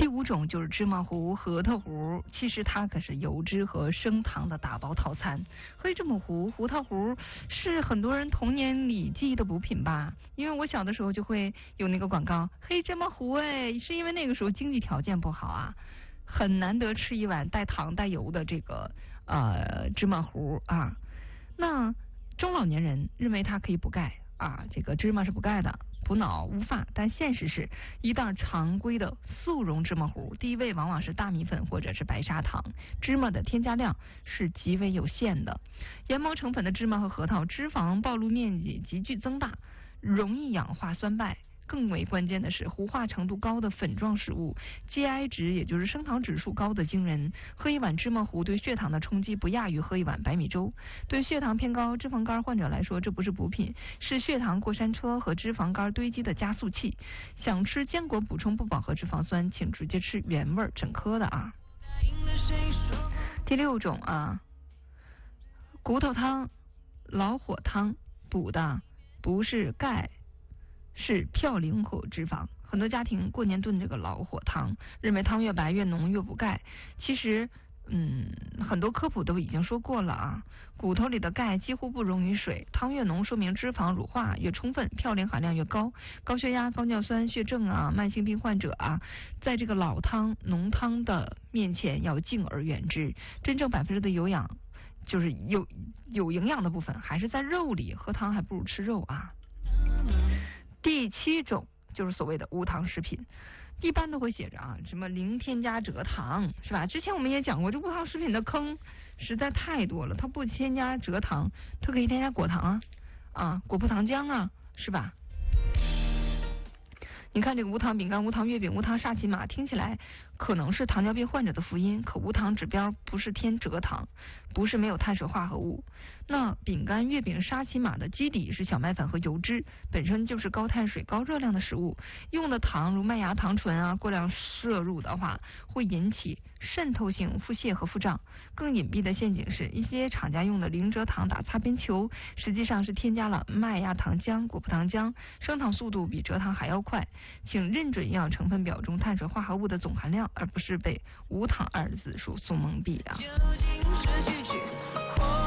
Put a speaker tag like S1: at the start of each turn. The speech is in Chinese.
S1: 5种就是芝麻糊、核桃糊，其实它可是油脂和升糖的打包套餐。黑芝麻糊、核桃糊是很多人童年里记忆的补品吧？因为我小的时候就会有那个广告，黑芝麻糊是因为那个时候经济条件不好啊，很难得吃一碗带糖带油的这个芝麻糊啊。那中老年人认为它可以补钙啊，这个芝麻是补钙的，补脑乌发，但现实是一袋常规的速溶芝麻糊，第一位往往是大米粉或者是白砂糖，芝麻的添加量是极为有限的。研磨成粉的芝麻和核桃，脂肪暴露面积急剧增大，容易氧化酸败。更为关键的是，糊化程度高的粉状食物 GI 值，也就是升糖指数高的惊人。喝一碗芝麻糊对血糖的冲击不亚于喝一碗白米粥。对血糖偏高、脂肪肝患者来说，这不是补品，是血糖过山车和脂肪肝堆积的加速器。想吃坚果补充不饱和脂肪酸，请直接吃原味整颗的啊。第6种啊，骨头汤、老火汤，补的不是钙，是嘌呤和脂肪。很多家庭过年炖这个老火汤，认为汤越白越浓越补钙。其实很多科普都已经说过了啊，骨头里的钙几乎不溶于水，汤越浓说明脂肪乳化越充分，嘌呤含量越高。高血压、高尿酸、血症啊，慢性病患者啊，在这个老汤、浓汤的面前要敬而远之。真正100%的有氧，就是有营养的部分还是在肉里，喝汤还不如吃肉啊。第7种就是所谓的无糖食品，一般都会写着啊，什么零添加蔗糖，是吧？之前我们也讲过，这无糖食品的坑实在太多了。它不添加蔗糖，它可以添加果糖啊，果葡糖浆啊，是吧？你看这个无糖饼干、无糖月饼、无糖沙琪玛，听起来可能是糖尿病患者的福音，可无糖指标不是添蔗糖，不是没有碳水化合物。那饼干、月饼、沙琪玛的基底是小麦粉和油脂，本身就是高碳水、高热量的食物，用的糖如麦芽糖醇啊，过量摄入的话会引起渗透性腹泻和腹胀。更隐蔽的陷阱是一些厂家用的零蔗糖打擦边球，实际上是添加了麦芽糖浆、果葡糖浆，升糖速度比蔗糖还要快。请认准营养成分表中碳水化合物的总含量，而不是被无糖2字所蒙蔽啊。究竟是句句